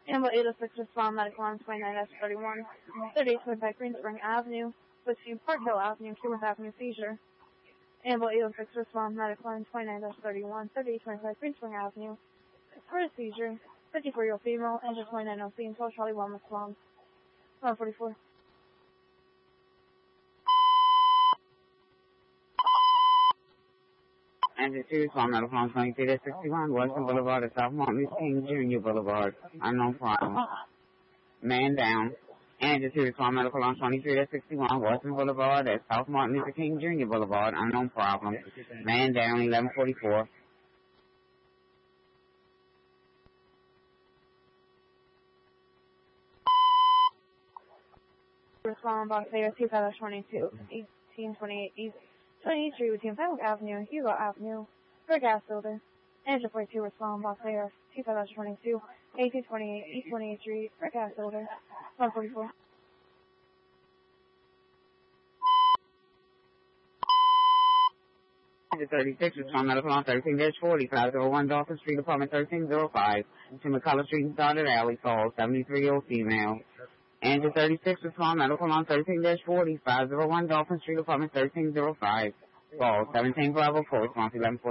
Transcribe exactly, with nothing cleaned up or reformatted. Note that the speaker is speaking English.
Amble eight oh six respond medical on twenty-nine thirty-one, thirty-eight twenty-five Greenspring Avenue, Westview Park Hill Avenue, Keyworth Avenue seizure. Amble eight oh six respond medical on twenty-nine thirty-one, thirty-eight twenty-five Greenspring Avenue, for a seizure, fifty-four-year-old female, engine twenty-nine oh C and twelve Charlie one response. one forty-four. Engine two, respond medical on twenty-three sixty-one, Western Boulevard at South Martin Luther King Junior Boulevard. Unknown problem. Man down. Engine two, respond medical on twenty-three sixty-one, Western Boulevard at South Martin Luther King Junior Boulevard. Unknown problem. Man down, eleven forty-four. Respond box A two five twenty-two, eighteen twenty-eight East twenty-three between Fenwick Avenue, Hugo Avenue, for a gas filter. Engine forty-two respond box A two five twenty-two, eighteen twenty-eight East twenty-eighth Street, for a gas filter. one forty-four. Engine thirty-six, respond medical on thirteen forty, five oh one Dolphin Street, apartment thirteen oh five, to McCullough Street and Started Alley, call seventy-three-year-old female. Engine thirty-six, respond medical on thirteen forty, five oh one Dolphin Street, apartment thirteen oh five, call seventeen Bravo four, response eleven forty.